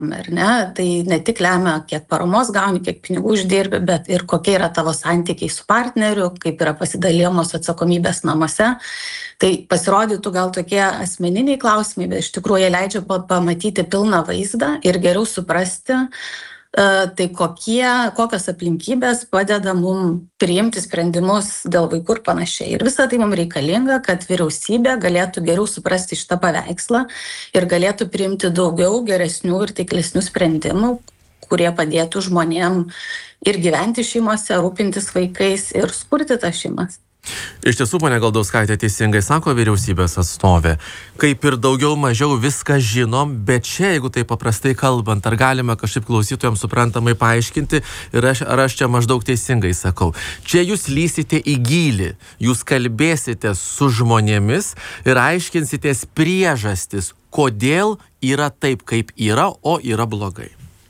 ar ne, tai ne tik lemia, kiek paramos gauni, kiek pinigų uždirbi, bet ir kokie yra tavo santykiai su partneriu, kaip yra pasidalėjamos atsakomybės namuose. Tai pasirodytų gal tokie asmeniniai klausimai, bet iš tikrųjų jie leidžia pamatyti pilną vaizdą ir geriau suprasti, tai kokios aplinkybės padeda mums priimti sprendimus dėl vaikų ir panašiai. Ir visą tai mums reikalinga, kad vyriausybė galėtų geriau suprasti šitą paveikslą ir galėtų priimti daugiau geresnių ir taiklesnių sprendimų, kurie padėtų žmonėm ir gyventi šeimose, rūpintis vaikais ir skurti tas šeimas. Iš tiesų, ponia Galdauskaitė teisingai sako vyriausybės atstovė, kaip ir daugiau mažiau viską žinom, bet čia, jeigu tai paprastai kalbant, ar galime kažkaip klausytojams suprantamai paaiškinti, ar aš čia maždaug teisingai sakau. Čia jūs lysite į gylį, jūs kalbėsite su žmonėmis ir aiškinsitės priežastis, kodėl yra taip, kaip yra, o yra blogai.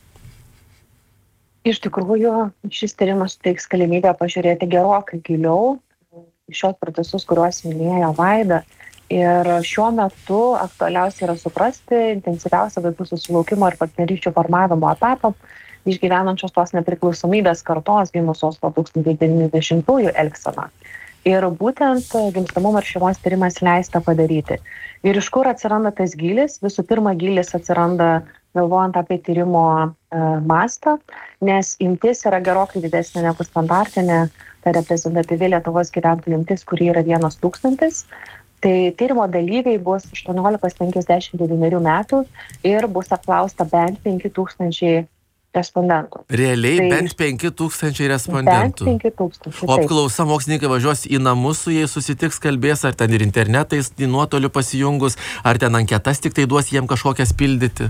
Iš tikrųjų, šis tyrimas suteiks galimybę pažiūrėti gerokai giliau šios procesus, kuriuos minėjo Vaida. Ir šiuo metu aktualiausia yra suprasti intensyviausią vaikų susilaukimo ir partnerysčių formavimo etapą išgyvenančios tos nepriklausomybės kartos gimusios po 1990-ųjų elgseną. Ir būtent gimstamumo ir šeimos tyrimas leista padaryti. Ir iš kur atsiranda tas gylis? Visų pirma, gylis atsiranda galvojant apie tyrimo mastą, nes imtis yra gerokai didesnė negu standartinė, tai reprezentatyvi Lietuvos gyventojų imtis, kuri yra 1,000. Tai tyrimo dalyviai bus 18-59 metų ir bus apklausta bent 5,000 respondentų. Realiai bent 5,000 respondentų. Bent 5,000. O apklausa mokslininkai važiuos į namus su jais, susitiks, kalbės, ar ten ir internetais, į nuotolių pasijungus, ar ten anketas tik tai duos jiem kažkokias pildyti?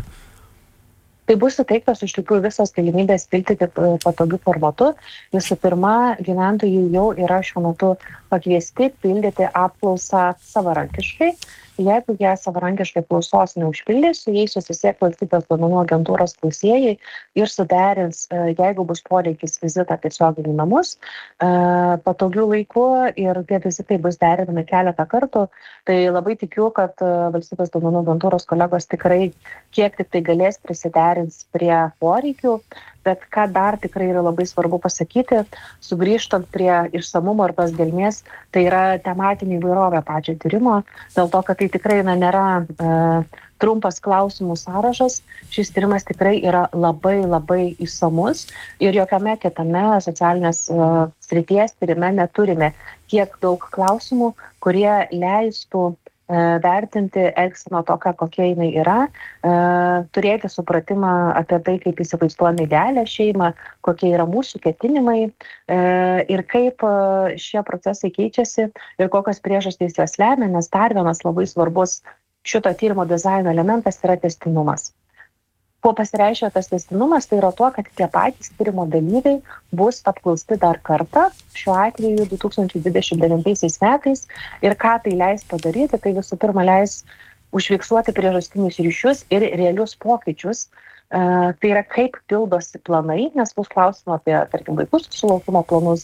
Tai bus suteiktos iš tikrųjų visos galimybės pildyti patogiu formatu. Visų pirma, gyventojai jau yra šiuo metu pakviesti pildyti apklausą savarankiškai. Jeigu jie savarankiškai apklausos neužpildys, su jais susisiek valstybės duomenų agentūros klausėjai ir suderins, jeigu bus poreikis vizitą tiesiogiai į namus, patogiu laiku ir tie vizitai bus derinami keletą kartų. Tai labai tikiu, kad valstybės duomenų agentūros kolegos tikrai kiek tik tai galės prisiderins prie poreikių. Bet ką dar tikrai yra labai svarbu pasakyti, sugrįžtant prie išsamumo ir tos gelmės, tai yra tematinė įvairovė pačio tyrimo, dėl to, kad tai tikrai nėra trumpas klausimų sąrašas. Šis tyrimas tikrai yra labai išsamus ir jokiame kitame socialinės srities tyrime neturime tiek daug klausimų, kurie leistų vertinti elgseną tokią, kokia jinai yra, turėti supratimą apie tai, kaip įsivaizduojame idealią šeimą, kokie yra mūsų ketinimai ir kaip šie procesai keičiasi ir kokios priežastys juos lemia, nes dar vienas labai svarbus šito tyrimo dizaino elementas yra tęstinumas. Kuo pasireiškia tas tęstinumas, tai yra tuo, kad tie patys tyrimo dalyviai bus apklausti dar kartą, šiuo atveju 2029 metais. Ir ką tai leis padaryti, tai visų pirma leis užfiksuoti priežastinius ryšius ir realius pokyčius. Tai yra, kaip pildosi planai, nes bus klausimų apie, tarkim, vaikų susilaukimo planus,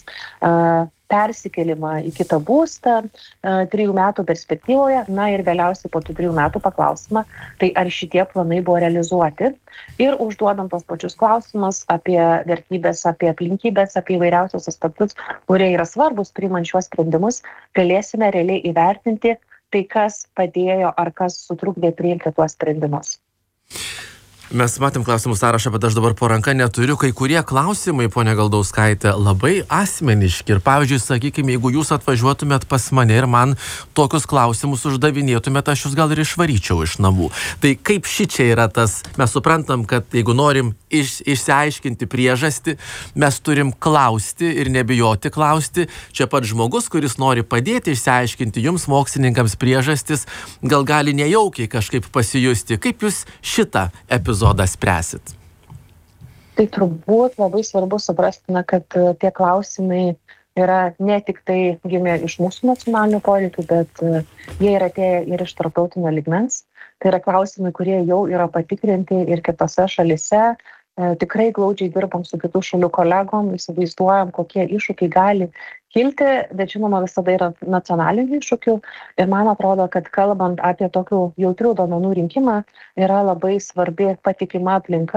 persikelimą į kitą būstą 3 metų perspektyvoje, na ir vėliausiai po 3 metų paklausimą, tai ar šitie planai buvo realizuoti. Ir užduodant tos pačius klausimus apie vertybės, apie aplinkybės, apie įvairiausius aspektus, kurie yra svarbus priimant šiuos sprendimus, galėsime realiai įvertinti tai, kas padėjo ar kas sutrukdė priimti tuos sprendimus. Mes matėm klausimų sąrašą, bet aš dabar po ranką neturiu. Kai kurie klausimai, ponia Galdauskaitė, labai asmeniški. Ir pavyzdžiui, sakykime, jeigu jūs atvažiuotumėt pas mane ir man tokius klausimus uždavinėtumėt, aš jūs gal ir išvaryčiau iš namų. Tai kaip šičia yra tas, mes suprantam, kad jeigu norim išsiaiškinti priežastį, mes turim klausti ir nebijoti klausti. Čia pat žmogus, kuris nori padėti išsiaiškinti jums, mokslininkams, priežastis, gal gali nejaukiai kažkaip pasijusti. Kaip jūs šitą epizodą spręsit? Tai turbūt labai svarbu suprasti, kad tie klausimai yra ne tik tai gimė iš mūsų nacionalinių poreikių, bet jie yra atėję ir iš tarptautinio lygmens. Tai yra klausimai, kurie jau yra patikrinti ir kitose šalise. Tikrai glaudžiai dirbam su kitų šalių kolegom, įsivaizduojam, kokie iššūkiai gali kilti, bet žinoma visada yra nacionalinių iššūkių ir man atrodo, kad kalbant apie tokių jautrių duomenų rinkimą, yra labai svarbi patikima aplinka.